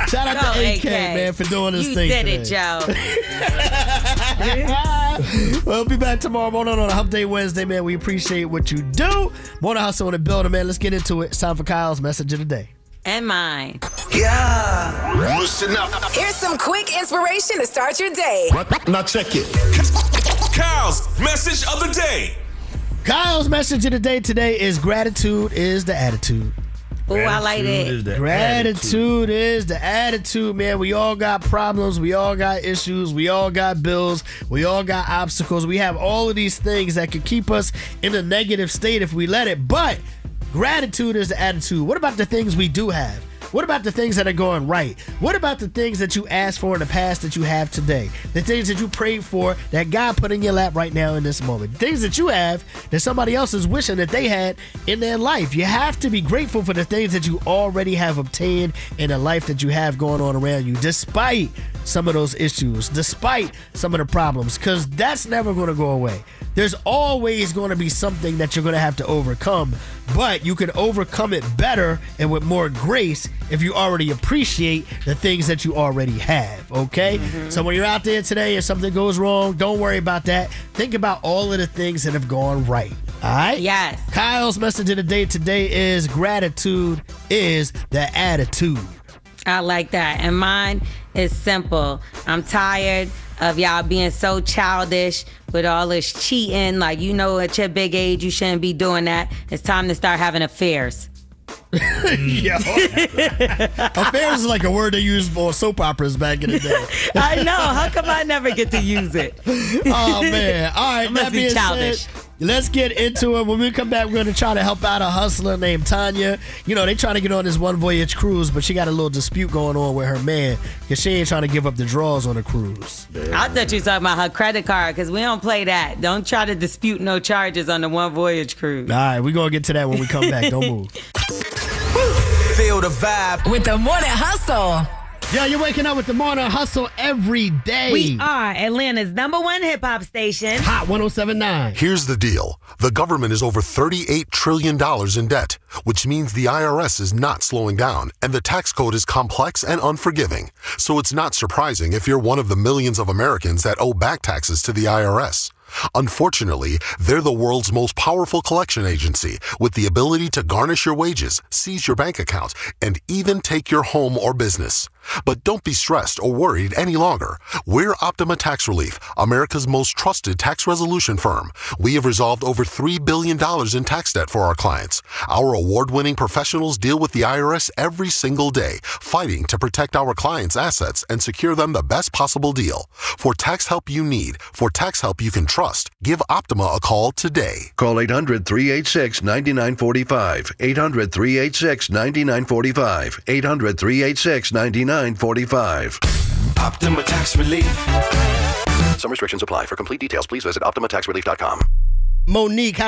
Shout out to AK, man, for doing this thing You today. did it, Joe. We'll be back tomorrow morning on a Hump Day Wednesday, man. We appreciate what you do. Morning Hustle in the building, man. Let's get into it. It's time for Kyle's message of the day. And mine. Yeah. Listen up. Here's some quick inspiration to start your day. Now check it. Kyle's message of the day. Kyle's message of the day today is gratitude is the attitude. Ooh, I like it. Gratitude is the attitude, man. We all got problems. We all got issues. We all got bills. We all got obstacles. We have all of these things that could keep us in a negative state if we let it. But gratitude is the attitude. What about the things we do have? What about the things that are going right? What about the things that you asked for in the past that you have today? The things that you prayed for that God put in your lap right now in this moment. The things that you have that somebody else is wishing that they had in their life. You have to be grateful for the things that you already have obtained in the life that you have going on around you, despite some of those issues, despite some of the problems, because that's never going to go away. There's always going to be something that you're going to have to overcome, but you can overcome it better and with more grace if you already appreciate the things that you already have, okay? So when you're out there today and something goes wrong, don't worry about that. Think about all of the things that have gone right, all right? Yes. Kyle's message of the day today is gratitude is the attitude. I like that. And mine is simple. I'm tired of y'all being so childish with all this cheating. Like, you know, at your big age, you shouldn't be doing that. It's time to start having affairs. Yo. Affairs is like a word they used for soap operas back in the day. I know. How come I never get to use it? Oh, man. All right, must that be being childish. said, let's get into it. When we come back, we're going to try to help out a hustler named Tanya. You know, they trying to get on this one voyage cruise, but she got a little dispute going on with her man because she ain't trying to give up the draws on the cruise. I thought you were talking about her credit card, because we don't play that. Don't try to dispute no charges on the One Voyage cruise. All right, we're going to get to that when we come back. Don't move. Feel the vibe. With the Morning Hustle. Yeah, you're waking up with the Morning Hustle every day. We are Atlanta's #1 hip-hop station. Hot 107.9. Here's the deal. The government is over $38 trillion in debt, which means the IRS is not slowing down, and the tax code is complex and unforgiving. So it's not surprising if you're one of the millions of Americans that owe back taxes to the IRS. Unfortunately, they're the world's most powerful collection agency with the ability to garnish your wages, seize your bank account, and even take your home or business. But don't be stressed or worried any longer. We're Optima Tax Relief, America's most trusted tax resolution firm. We have resolved over $3 billion in tax debt for our clients. Our award-winning professionals deal with the IRS every single day, fighting to protect our clients' assets and secure them the best possible deal. For tax help you need, for tax help you can trust, give Optima a call today. Call 800-386-9945. 800-386-9945. 800-386-9945. Optima Tax Relief. Some restrictions apply. For complete details, please visit OptimaTaxRelief.com. Monique, how